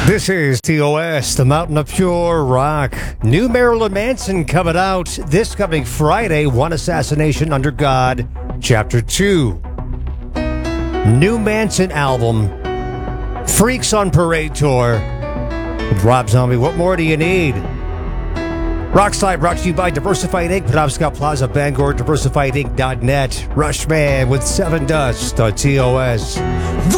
This is TOS, the Mountain of Pure Rock. New Marilyn Manson coming out this coming Friday. One Assassination Under God, Chapter 2. New Manson album, Freaks on Parade Tour. With Rob Zombie, what more do you need? Rockslide brought to you by Diversified Inc., Penobscot Plaza, Bangor, diversifiedinc.net. Rushman with Seven Dust on TOS.